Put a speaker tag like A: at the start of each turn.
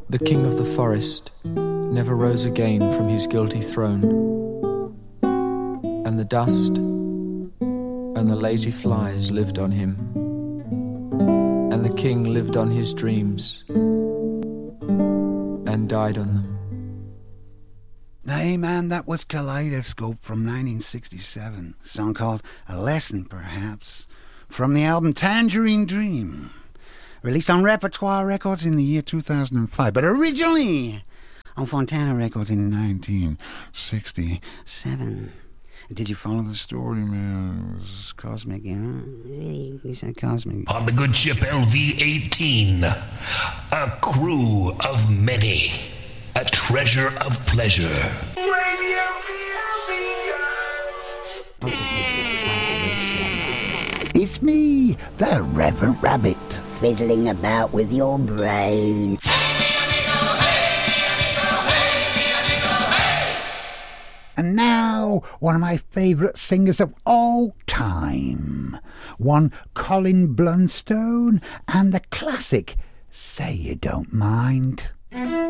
A: The king of the forest never rose again from his guilty throne, and the dust and the lazy flies lived on him, and the king lived on his dreams and died on them.
B: Hey man, that was Kaleidoscope from 1967. A song called A Lesson, perhaps, from the album Tangerine Dream, released on Repertoire Records in the year 2005, but originally on Fontana Records in 1967. Did you follow the story, man? It was cosmic, you know? He said cosmic.
C: On the good ship LV-18, a crew of many, a treasure of pleasure.
B: It's me, the Reverend Rabbit.
D: Fiddling about with your brain.
B: And now, one of my favourite singers of all time. One Colin Blunstone and the classic Say You Don't Mind.